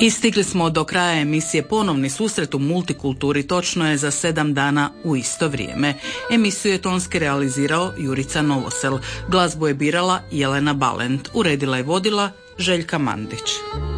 I stigli smo do kraja emisije Ponovni susret u multikulturi, točno je za 7 dana u isto vrijeme. Emisiju je tonski realizirao Jurica Novosel, glazbu je birala Jelena Balent, uredila i vodila Željka Mandić.